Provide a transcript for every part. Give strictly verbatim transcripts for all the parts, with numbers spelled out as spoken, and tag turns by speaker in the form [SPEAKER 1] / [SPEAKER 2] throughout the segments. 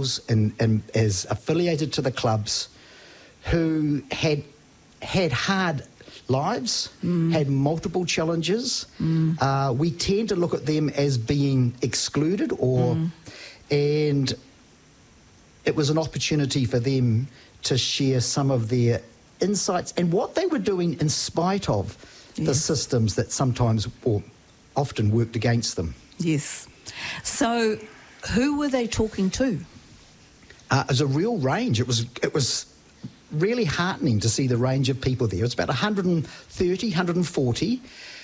[SPEAKER 1] individuals and, and as affiliated to the clubs who had had hard lives, mm. had multiple challenges. Mm. Uh, we tend to look at them as being excluded, or mm. and it was an opportunity for them to share some of their insights and what they were doing in spite of yes. the systems that sometimes or often worked against them.
[SPEAKER 2] Yes. So who were they talking to?
[SPEAKER 1] Uh, it was a real range. It was it was really heartening to see the range of people there. It was about one hundred thirty, one hundred forty.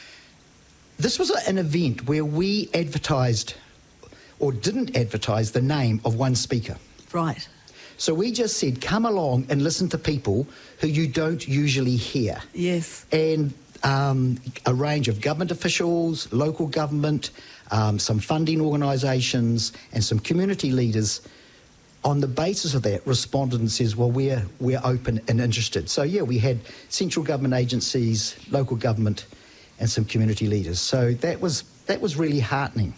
[SPEAKER 1] This was an event where we advertised or didn't advertise the name of one speaker.
[SPEAKER 2] Right.
[SPEAKER 1] So we just said, come along and listen to people who you don't usually hear.
[SPEAKER 2] Yes.
[SPEAKER 1] And um, a range of government officials, local government, um, some funding organisations and some community leaders on the basis of that responded and says, well, we're, we're open and interested. So, yeah, we had central government agencies, local government and some community leaders. So that was, that was really heartening.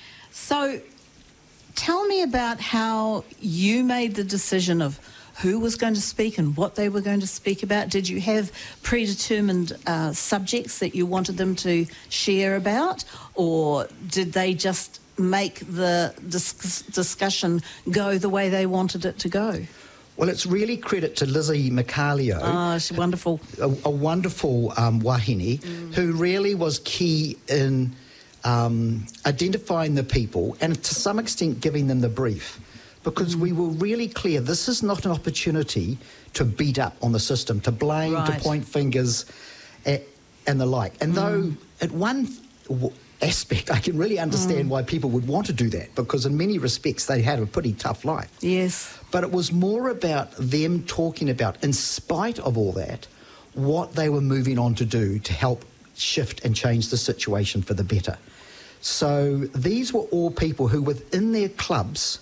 [SPEAKER 2] So tell me about how you made the decision of who was going to speak and what they were going to speak about. Did you have predetermined uh, subjects that you wanted them to share about, or did they just make the dis- discussion go the way they wanted it to go?
[SPEAKER 1] Well, it's really credit to Lizzie Macalio.
[SPEAKER 2] Oh, she's wonderful.
[SPEAKER 1] A, a wonderful um, wahine mm. who really was key in um, identifying the people and to some extent giving them the brief, because mm. we were really clear this is not an opportunity to beat up on the system, to blame,
[SPEAKER 2] right.
[SPEAKER 1] to point fingers at, and the like. And mm. though at one w- aspect I can really understand mm. why people would want to do that, because in many respects they had a pretty tough life.
[SPEAKER 2] Yes.
[SPEAKER 1] But it was more about them talking about, in spite of all that, what they were moving on to do to help shift and change the situation for the better. So these were all people who within their clubs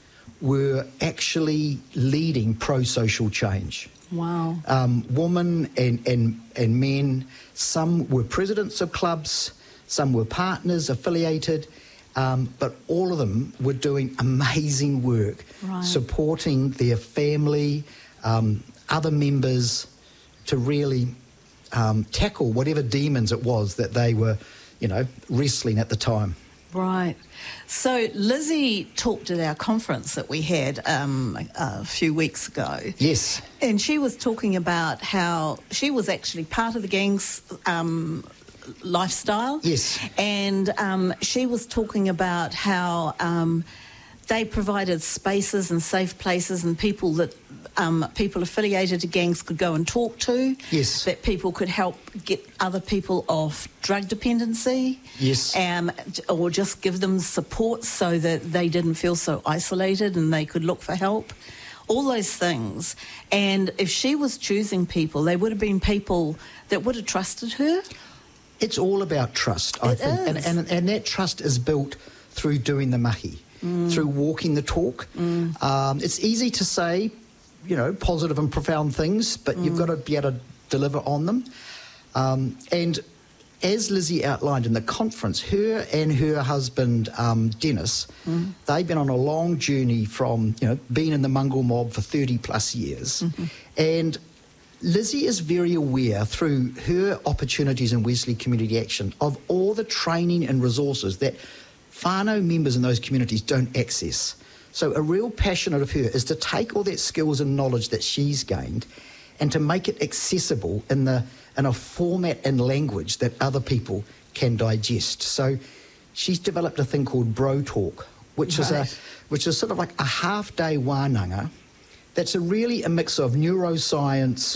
[SPEAKER 1] were actually leading pro-social change.
[SPEAKER 2] Wow.
[SPEAKER 1] Um, women and, and, and men, some were presidents of clubs, some were partners, affiliated, um, but all of them were doing amazing work,
[SPEAKER 2] right.
[SPEAKER 1] supporting their family, um, other members, to really um, tackle whatever demons it was that they were, you know, wrestling at the time.
[SPEAKER 2] Right. So Lizzie talked at our conference that we had um, a few weeks ago.
[SPEAKER 1] Yes.
[SPEAKER 2] And she was talking about how she was actually part of the gang's um, lifestyle.
[SPEAKER 1] Yes.
[SPEAKER 2] And um, she was talking about how um, they provided spaces and safe places and people that um, people affiliated to gangs could go and talk to.
[SPEAKER 1] Yes.
[SPEAKER 2] That people could help get other people off drug dependency.
[SPEAKER 1] Yes.
[SPEAKER 2] Um, or just give them support so that they didn't feel so isolated and they could look for help. All those things. And if she was choosing people, they would have been people that would have trusted her.
[SPEAKER 1] It's all about trust, I
[SPEAKER 2] it
[SPEAKER 1] think. And,
[SPEAKER 2] is.
[SPEAKER 1] and, and that trust is built through doing the mahi, mm. through walking the talk. Mm. Um, it's easy to say, you know, positive and profound things, but mm. you've got to be able to deliver on them. Um, and as Lizzie outlined in the conference, her and her husband, um, Dennis, mm. they've been on a long journey from, you know, being in the Mungall mob for thirty plus years. Mm-hmm. And Lizzie is very aware through her opportunities in Wesley Community Action of all the training and resources that whānau members in those communities don't access. So a real passion of her is to take all that skills and knowledge that she's gained and to make it accessible in the in a format and language that other people can digest. So she's developed a thing called Bro Talk, which right. is a which is sort of like a half-day wānanga that's a really a mix of neuroscience,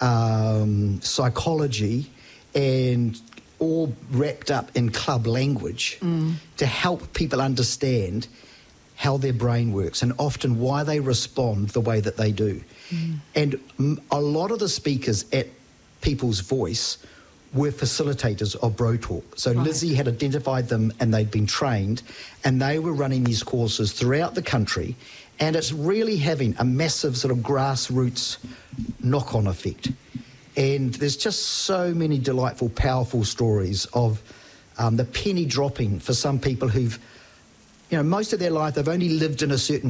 [SPEAKER 1] um, psychology, and all wrapped up in club language mm. to help people understand how their brain works and often why they respond the way that they do. Mm. And a lot of the speakers at People's Voice were facilitators of Bro Talk. So right. Lizzie had identified them and they'd been trained and they were running these courses throughout the country, and it's really having a massive sort of grassroots knock-on effect. And there's just so many delightful, powerful stories of um, the penny dropping for some people who've, you know, most of their life they've only lived in a certain